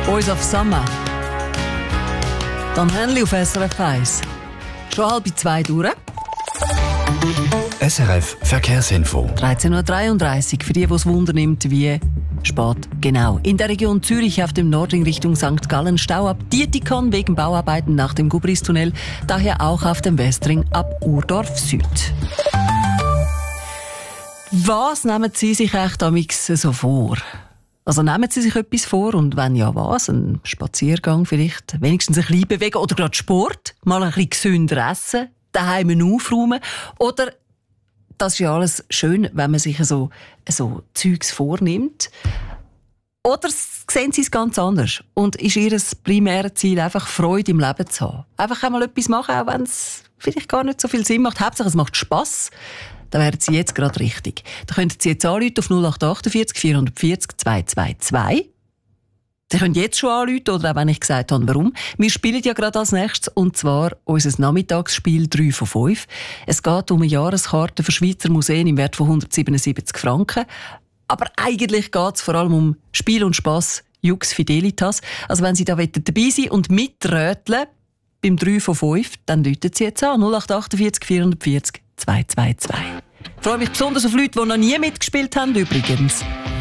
Boys of Summer. Dann Henley auf SRF 1. Schon 1:30 durch. SRF Verkehrsinfo. 13:33 Uhr. Für die es Wunder nimmt, wie spät genau. In der Region Zürich auf dem Nordring Richtung St. Gallen Stau ab Dietikon wegen Bauarbeiten nach dem Gubristunnel. Daher auch auf dem Westring ab Urdorf Süd. Was nehmen Sie sich echt damals so vor? Also nehmen Sie sich etwas vor und wenn ja was? Ein Spaziergang vielleicht, wenigstens ein bisschen bewegen oder gerade Sport, mal ein bisschen gesünder essen, daheim aufräumen oder das ist ja alles schön, wenn man sich so Zeugs vornimmt. Oder sehen Sie es ganz anders und ist Ihr primäres Ziel einfach Freude im Leben zu haben? Einfach einmal etwas machen, auch wenn es vielleicht gar nicht so viel Sinn macht. Hauptsache es macht Spass. Da wären Sie jetzt gerade richtig. Da könnten Sie jetzt anrufen auf 0848 440 222. Sie können jetzt schon anrufen, oder auch wenn ich gesagt habe, warum. Wir spielen ja gerade als nächstes, und zwar unser Nachmittagsspiel 3 von 5. Es geht um eine Jahreskarte für Schweizer Museen im Wert von 177 Franken. Aber eigentlich geht es vor allem um Spiel und Spass, Jux Fidelitas. Also wenn Sie da dabei sein und mitröteln beim 3 von 5, dann rufen Sie jetzt an 0848 440 222. Ich freue mich besonders auf Leute, die noch nie mitgespielt haben übrigens.